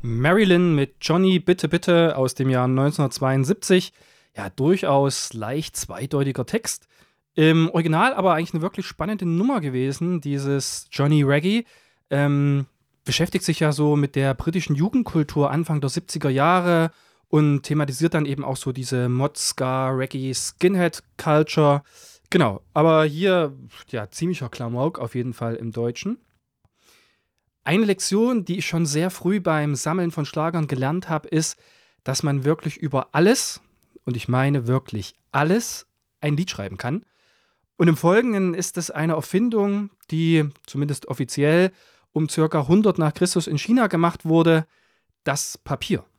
Marilyn mit Johnny Bitte Bitte aus dem Jahr 1972. Ja, durchaus leicht zweideutiger Text. Im Original aber eigentlich eine wirklich spannende Nummer gewesen, dieses Johnny Reggae. Beschäftigt sich ja so mit der britischen Jugendkultur Anfang der 70er Jahre und thematisiert dann eben auch so diese Mod, Ska, Reggae, Skinhead Culture. Genau, aber hier, ja, ziemlicher Klamauk auf jeden Fall im Deutschen. Eine Lektion, die ich schon sehr früh beim Sammeln von Schlagern gelernt habe, ist, dass man wirklich über alles, und ich meine wirklich alles, ein Lied schreiben kann. Und im Folgenden ist es eine Erfindung, die zumindest offiziell um ca. 100 nach Christus in China gemacht wurde, das Papier.